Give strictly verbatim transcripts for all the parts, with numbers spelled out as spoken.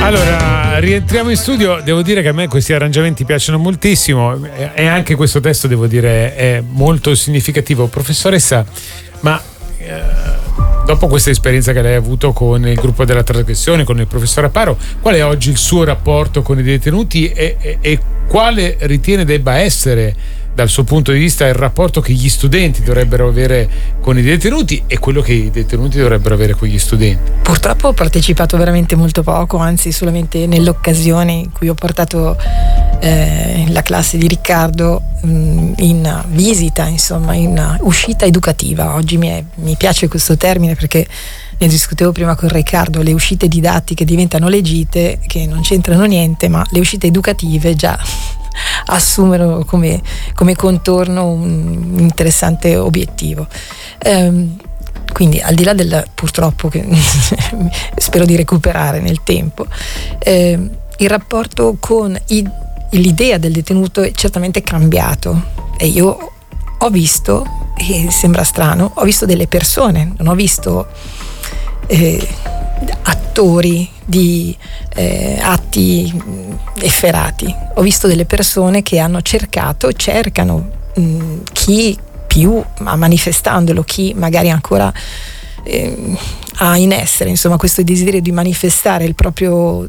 Allora, rientriamo in studio. Devo dire che a me questi arrangiamenti piacciono moltissimo e anche questo testo, devo dire, è molto significativo. Professoressa, ma eh, dopo questa esperienza che lei ha avuto con il gruppo della trasgressione, con il professor Aparo, qual è oggi il suo rapporto con i detenuti e, e, e quale ritiene debba essere, dal suo punto di vista, il rapporto che gli studenti dovrebbero avere con i detenuti e quello che i detenuti dovrebbero avere con gli studenti? Purtroppo ho partecipato veramente molto poco, anzi solamente nell'occasione in cui ho portato eh, la classe di Riccardo mh, in visita, insomma, in uscita educativa. Oggi mi, è, mi piace questo termine perché ne discutevo prima con Riccardo, le uscite didattiche diventano le gite, che non c'entrano niente, ma le uscite educative già assumono come, come contorno un interessante obiettivo. Ehm, quindi al di là del purtroppo che spero di recuperare nel tempo, ehm, il rapporto con i, l'idea del detenuto è certamente cambiato e io ho visto, e sembra strano, ho visto delle persone, non ho visto eh, attori di eh, atti efferati. Ho visto delle persone che hanno cercato, cercano mh, chi più, ma manifestandolo, chi magari ancora eh, ha in essere, insomma, questo desiderio di manifestare il proprio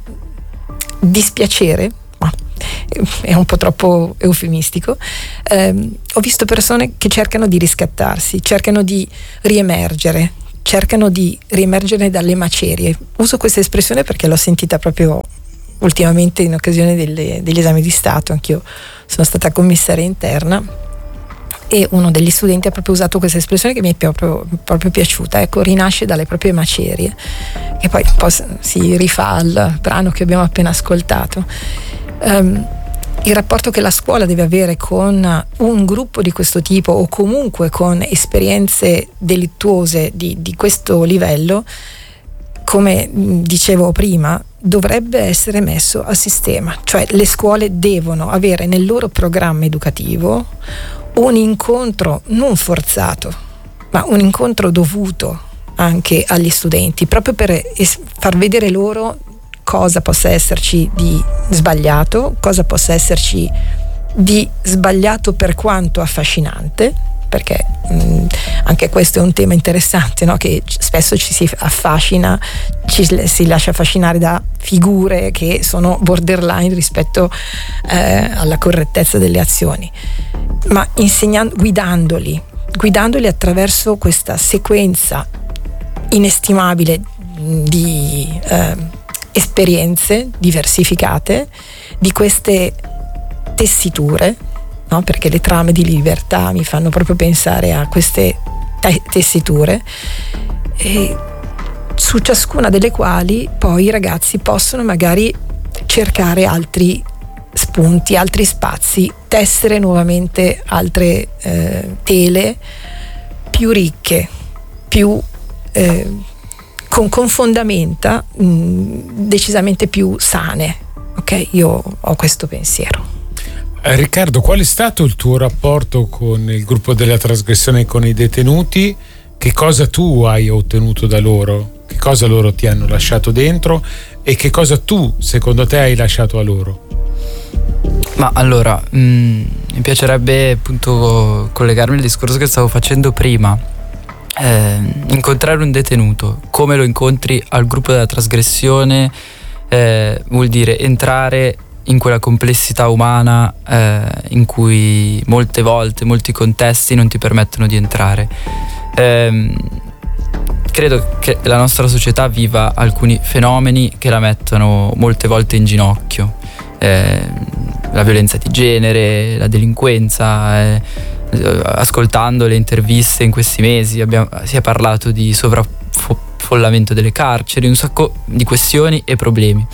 dispiacere, ma è un po' troppo eufemistico. Eh, ho visto persone che cercano di riscattarsi, cercano di riemergere, cercano di riemergere dalle macerie. Uso questa espressione perché l'ho sentita proprio ultimamente in occasione delle, degli esami di Stato. Anch'io sono stata commissaria interna e uno degli studenti ha proprio usato questa espressione che mi è proprio, proprio piaciuta. Ecco, rinasce dalle proprie macerie, che poi, poi si rifà al brano che abbiamo appena ascoltato. Um, il rapporto che la scuola deve avere con un gruppo di questo tipo o comunque con esperienze delittuose di, di questo livello, come dicevo prima, dovrebbe essere messo a sistema. Cioè le scuole devono avere nel loro programma educativo un incontro non forzato, ma un incontro dovuto anche agli studenti, proprio per es- far vedere loro cosa possa esserci di sbagliato, cosa possa esserci di sbagliato per quanto affascinante, perché mh, anche questo è un tema interessante, no? Che spesso ci si affascina, ci si lascia affascinare da figure che sono borderline rispetto eh, alla correttezza delle azioni, ma insegnando, guidandoli, guidandoli attraverso questa sequenza inestimabile di eh, esperienze diversificate, di queste tessiture, no? Perché le trame di libertà mi fanno proprio pensare a queste t- tessiture, e su ciascuna delle quali poi i ragazzi possono magari cercare altri spunti, altri spazi, tessere nuovamente altre eh, tele più ricche, più eh, con, con fondamenta mh, decisamente più sane. Ok, io ho questo pensiero. Eh, Riccardo, qual è stato il tuo rapporto con il gruppo della trasgressione e con i detenuti? Che cosa tu hai ottenuto da loro? Che cosa loro ti hanno lasciato dentro e che cosa tu, secondo te, hai lasciato a loro? Ma allora, mh, mi piacerebbe appunto collegarmi al discorso che stavo facendo prima. Eh, incontrare un detenuto, come lo incontri al gruppo della trasgressione, eh, vuol dire entrare in quella complessità umana eh, in cui molte volte, molti contesti non ti permettono di entrare. Eh, credo che la nostra società viva alcuni fenomeni che la mettono molte volte in ginocchio. Eh, la violenza di genere, la delinquenza. Eh, ascoltando le interviste in questi mesi abbiamo, si è parlato di sovraffollamento delle carceri, un sacco di questioni e problemi.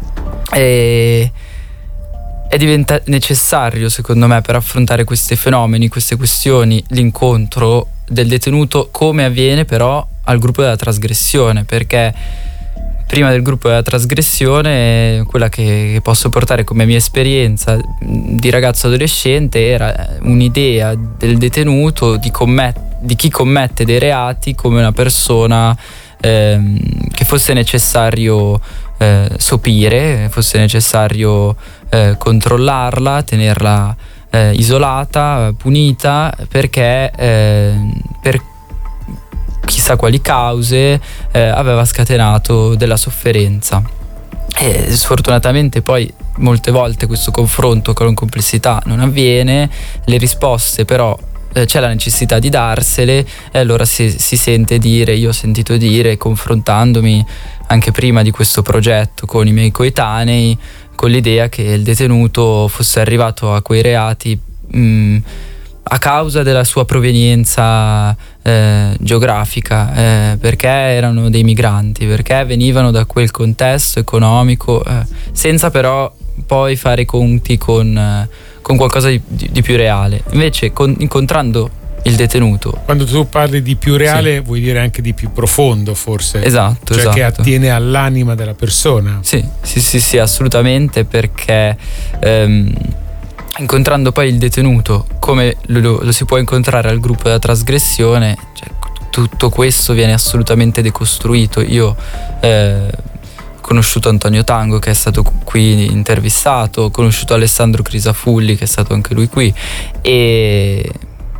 E è diventa necessario, secondo me, per affrontare questi fenomeni, queste questioni, l'incontro del detenuto, come avviene però al gruppo della trasgressione, perché prima del gruppo della trasgressione, quella che, che posso portare come mia esperienza di ragazzo adolescente era un'idea del detenuto, di, commet- di chi commette dei reati, come una persona ehm, che fosse necessario eh, sopire, fosse necessario eh, controllarla, tenerla eh, isolata, punita, perché eh, per chissà quali cause eh, aveva scatenato della sofferenza. E sfortunatamente poi molte volte questo confronto con complessità non avviene, le risposte però eh, c'è la necessità di darsele, e allora si, si sente dire, io ho sentito dire, confrontandomi anche prima di questo progetto con i miei coetanei, con l'idea che il detenuto fosse arrivato a quei reati mh, a causa della sua provenienza eh, geografica, eh, perché erano dei migranti, perché venivano da quel contesto economico, eh, senza però poi fare i conti con, eh, con qualcosa di, di, di più reale. Invece con, incontrando il detenuto, quando tu parli di più reale, sì, vuoi dire anche di più profondo, forse, esatto, cioè esatto, che attiene all'anima della persona. Sì, sì, sì, sì, assolutamente, perché ehm, incontrando poi il detenuto, come lo, lo si può incontrare al gruppo della trasgressione, cioè, tutto questo viene assolutamente decostruito. Io eh, ho conosciuto Antonio Tango, che è stato qui intervistato, ho conosciuto Alessandro Crisafulli, che è stato anche lui qui, e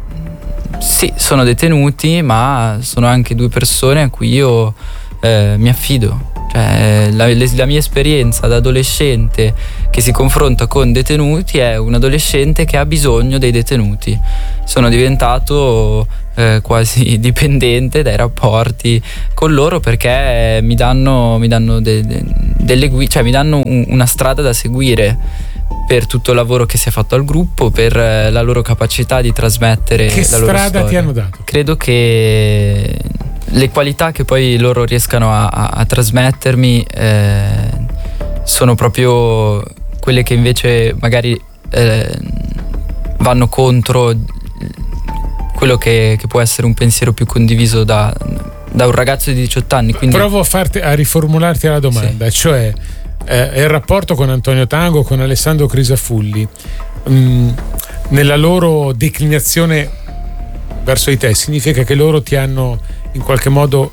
sì, sono detenuti, ma sono anche due persone a cui io eh, mi affido. Cioè, la, la mia esperienza da adolescente che si confronta con detenuti è un adolescente che ha bisogno dei detenuti. Sono diventato eh, quasi dipendente dai rapporti con loro, perché mi danno, mi danno de, de, delle guide, cioè mi danno un, una strada da seguire per tutto il lavoro che si è fatto al gruppo, per la loro capacità di trasmettere che la loro storia. Che strada ti hanno dato? Credo che le qualità che poi loro riescano a, a, a trasmettermi eh, sono proprio quelle che invece magari eh, vanno contro quello che, che può essere un pensiero più condiviso da, da un ragazzo di diciotto anni. Quindi provo a, farti, a riformularti la domanda, sì, cioè eh, il rapporto con Antonio Tango, con Alessandro Crisafulli, mh, nella loro declinazione verso di te, significa che loro ti hanno in qualche modo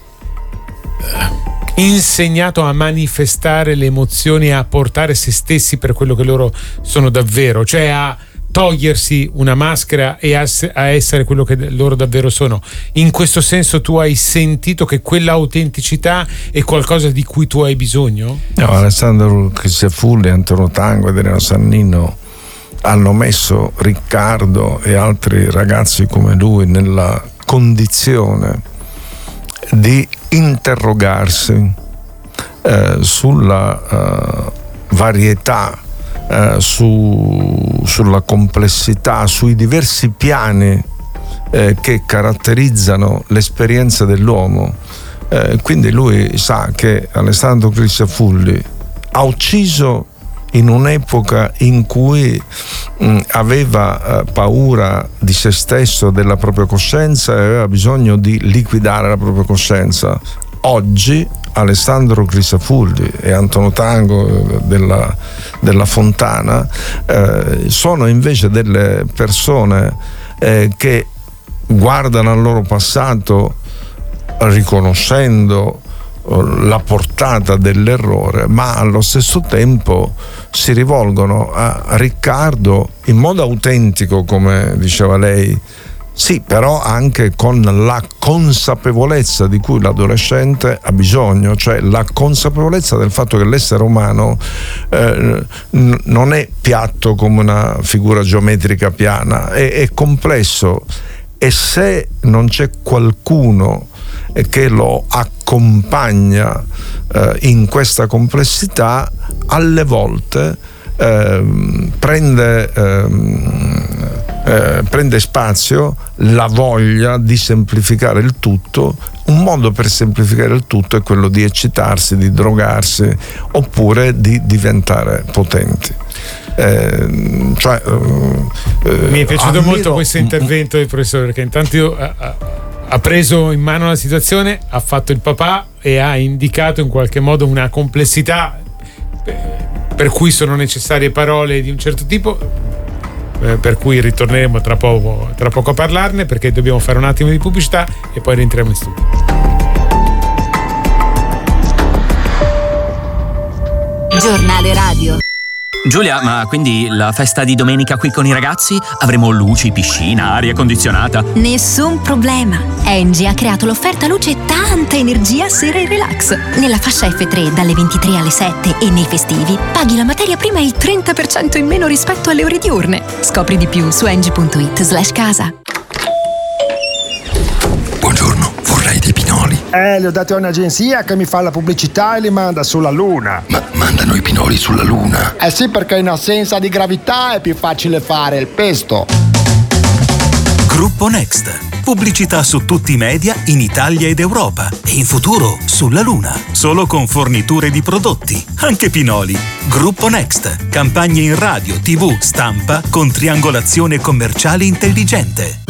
eh, insegnato a manifestare le emozioni e a portare se stessi per quello che loro sono davvero, cioè a togliersi una maschera e a, a essere quello che loro davvero sono. In questo senso tu hai sentito che quell'autenticità è qualcosa di cui tu hai bisogno? No, Alessandro Crisafulli, Antonio Tango ed Elena Sannino hanno messo Riccardo e altri ragazzi come lui nella condizione di interrogarsi eh, sulla eh, varietà, eh, su, sulla complessità, sui diversi piani eh, che caratterizzano l'esperienza dell'uomo. Eh, quindi lui sa che Alessandro Crisafulli ha ucciso in un'epoca in cui mh, aveva eh, paura di se stesso, della propria coscienza, e aveva bisogno di liquidare la propria coscienza. Oggi Alessandro Crisafulli e Antonio Tango della, della Fontana eh, sono invece delle persone eh, che guardano al loro passato riconoscendo la portata dell'errore, ma allo stesso tempo si rivolgono a Riccardo in modo autentico, come diceva lei, sì, però anche con la consapevolezza di cui l'adolescente ha bisogno, cioè la consapevolezza del fatto che l'essere umano eh, n- non è piatto come una figura geometrica piana, è, è complesso, e se non c'è qualcuno che lo accompagna eh, in questa complessità, alle volte eh, prende, eh, eh, prende spazio la voglia di semplificare il tutto. Un modo per semplificare il tutto è quello di eccitarsi, di drogarsi, oppure di diventare potenti. Eh, cioè, eh, mi è piaciuto ammiro, molto questo intervento del professore, perché intanto io, ha, ha preso in mano la situazione, ha fatto il papà e ha indicato in qualche modo una complessità per cui sono necessarie parole di un certo tipo, eh, per cui ritorneremo tra poco, tra poco a parlarne, perché dobbiamo fare un attimo di pubblicità e poi rientriamo in studio. Giornale radio. Giulia, ma quindi la festa di domenica qui con i ragazzi? Avremo luci, piscina, aria condizionata? Nessun problema. Engie ha creato l'offerta luce e tanta energia sera e relax. Nella fascia F tre dalle ventitré alle sette e nei festivi paghi la materia prima il trenta per cento in meno rispetto alle ore diurne. Scopri di più su engie punto it slash casa. Buongiorno, vorrei dei pinoli. Eh, li ho dati a un'agenzia che mi fa la pubblicità e li manda sulla Luna. Ma mandano i pinoli sulla Luna? Eh sì, perché in assenza di gravità è più facile fare il pesto. Gruppo Next. Pubblicità su tutti i media in Italia ed Europa e in futuro sulla Luna. Solo con forniture di prodotti, anche pinoli. Gruppo Next. Campagne in radio, tivù, stampa con triangolazione commerciale intelligente.